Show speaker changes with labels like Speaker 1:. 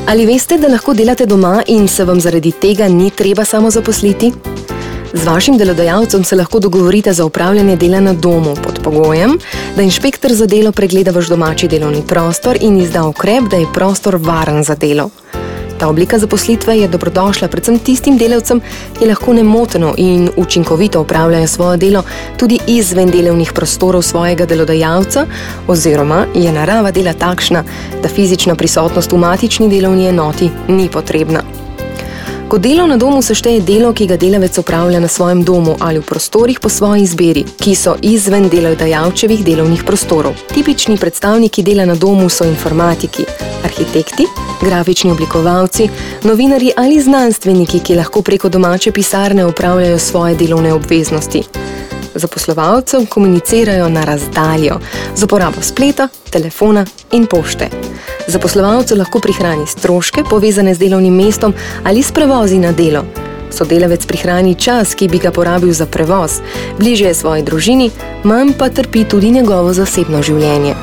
Speaker 1: Ali veste, da lahko delate doma in se vam zaradi tega ni treba samozaposliti? Z vašim delodajalcem se lahko dogovorite za opravljanje dela na domu pod pogojem, da inšpektor za delo pregleda vaš domači delovni prostor in izda ukrep, da je prostor varen za delo. Ta oblika zaposlitve je dobrodošla predvsem tistim delavcem, ki lahko nemoteno in učinkovito opravljajo svoje delo tudi izven delovnih prostorov svojega delodajalca, oziroma je narava dela takšna, da fizična prisotnost v matični delovni enoti ni potrebna. Kot delo na domu se šteje delo, ki ga delavec opravlja na svojem domu ali v prostorih po svoji izbiri, ki so izven delodajalčevih delovnih prostorov. Tipični predstavniki dela na domu so informatiki, arhitekti, grafični oblikovalci, novinarji ali znanstveniki, ki lahko preko domače pisarne opravljajo svoje delovne obveznosti. Zaposlovalcev komunicirajo na razdaljo z uporabo spleta, telefona in pošte. Zaposlovalcev lahko prihrani stroške, povezane z delovnim mestom ali s prevozi na delo. Sodelavec prihrani čas, ki bi ga porabil za prevoz, bližje je svoji družini, manj pa trpi tudi njegovo zasebno življenje.